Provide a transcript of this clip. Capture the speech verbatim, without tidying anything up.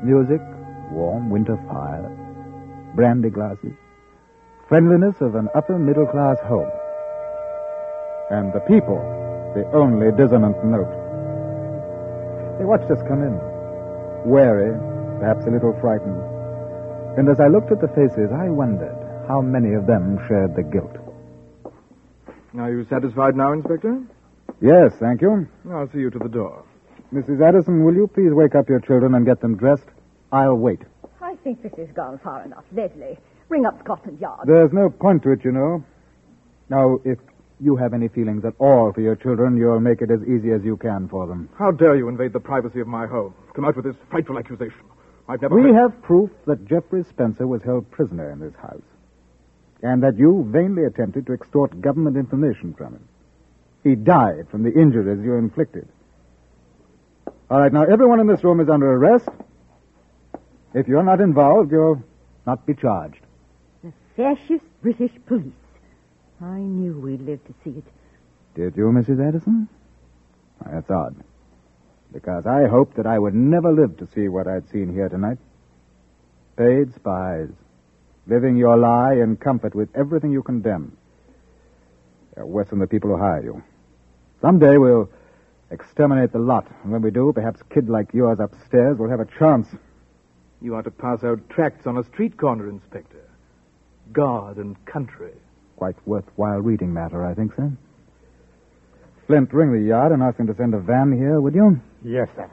Music, warm winter fire, brandy glasses, friendliness of an upper-middle-class home. And the people, the only dissonant note. They watched us come in, wary, perhaps a little frightened. And as I looked at the faces, I wondered how many of them shared the guilt. Are you satisfied now, Inspector? Yes, thank you. I'll see you to the door. Missus Addison, will you please wake up your children and get them dressed? I'll wait. I think this has gone far enough. Leslie, ring up Scotland Yard. There's no point to it, you know. Now, if you have any feelings at all for your children, you'll make it as easy as you can for them. How dare you invade the privacy of my home? Come out with this frightful accusation. I've never... We heard... have proof that Jeffrey Spencer was held prisoner in this house, and that you vainly attempted to extort government information from him. He died from the injuries you inflicted. All right, now, everyone in this room is under arrest. If you're not involved, you'll not be charged. The fascist British police. I knew we'd live to see it. Did you, Missus Addison? That's odd. Because I hoped that I would never live to see what I'd seen here tonight. Paid spies, living your lie in comfort with everything you condemn. They're worse than the people who hire you. Someday we'll exterminate the lot. And when we do, perhaps a kid like yours upstairs will have a chance. You ought to pass out tracts on a street corner, Inspector. God and country. Quite worthwhile reading matter, I think, sir. Flint, ring the yard and ask them to send a van here, would you? Yes, sir.